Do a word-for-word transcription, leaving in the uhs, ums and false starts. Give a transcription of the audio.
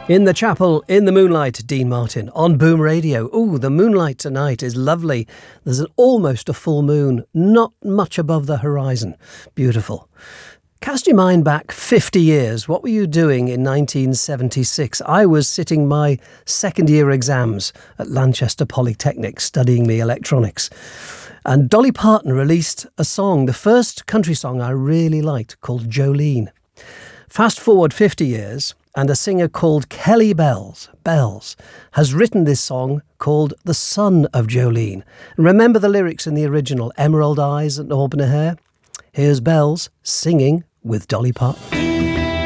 In the chapel, in the moonlight, Dean Martin on Boom Radio. Ooh, the moonlight tonight is lovely. There's an, almost a full moon, not much above the horizon. Beautiful. Cast your mind back fifty years. What were you doing in nineteen seventy-six? I was sitting my second year exams at Lanchester Polytechnic studying me electronics. And Dolly Parton released a song, the first country song I really liked, called Jolene. Fast forward fifty years, and a singer called Kelly Bells, Bells, has written this song called The Son of Jolene. And remember the lyrics in the original, Emerald Eyes and Auburn Hair? Here's Bells singing with Dolly Parton.